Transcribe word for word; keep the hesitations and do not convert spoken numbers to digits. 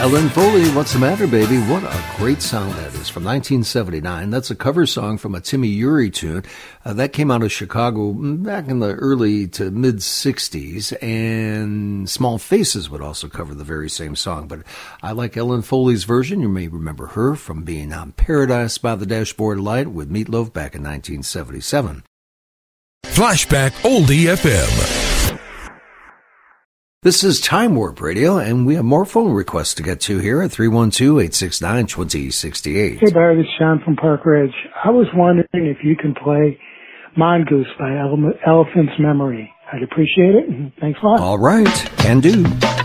Ellen Foley, What's the Matter, Baby? What a great sound that is from nineteen seventy-nine. That's a cover song from a Timmy Uri tune. Uh, that came out of Chicago back in the early to mid-sixties, and Small Faces would also cover the very same song. But I like Ellen Foley's version. You may remember her from being on Paradise by the Dashboard Light with Meat Loaf back in nineteen seventy-seven. Flashback Oldie F M. This is Time Warp Radio, and we have more phone requests to get to here at three one two, eight six nine, two zero six eight. Hey, Barry, this is Sean from Park Ridge. I was wondering if you can play Mongoose by Ele- Elephant's Memory. I'd appreciate it, and thanks a lot. All right, can do.